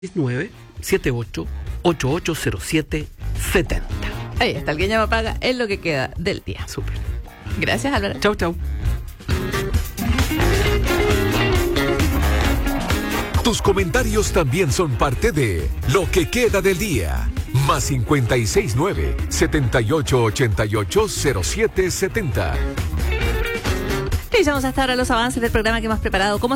978-880770. Ahí está, alguien llama paga es lo que queda del día. Súper. Gracias, Álvaro. Chau, chau. Tus comentarios también son parte de Lo que queda del día. Más 569-7888-0770. Revisamos hasta ahora los avances del programa que hemos preparado como